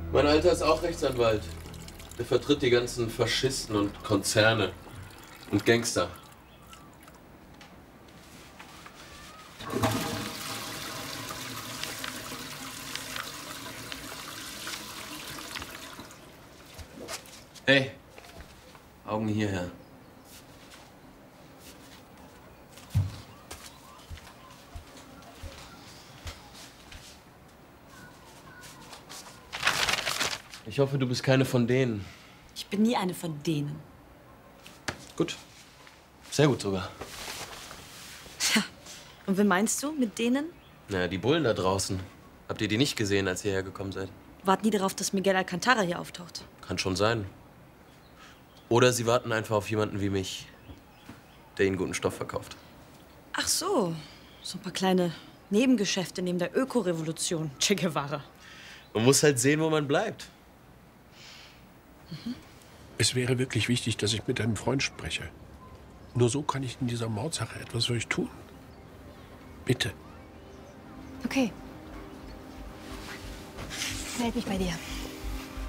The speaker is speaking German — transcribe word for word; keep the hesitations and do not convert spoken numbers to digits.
Mein Alter ist auch Rechtsanwalt. Der vertritt die ganzen Faschisten und Konzerne und Gangster. Hey, Augen hierher. Ich hoffe, du bist keine von denen. Ich bin nie eine von denen. Gut. Sehr gut sogar. Ja. Und wen meinst du mit denen? Na, die Bullen da draußen. Habt ihr die nicht gesehen, als ihr hergekommen seid? Warten die darauf, dass Miguel Alcantara hier auftaucht? Kann schon sein. Oder sie warten einfach auf jemanden wie mich, der ihnen guten Stoff verkauft. Ach so. So ein paar kleine Nebengeschäfte neben der Ökorevolution. Che Guevara. Man muss halt sehen, wo man bleibt. Mhm. Es wäre wirklich wichtig, dass ich mit deinem Freund spreche. Nur so kann ich in dieser Mordsache etwas für euch tun. Bitte. Okay. Meld mich bei dir.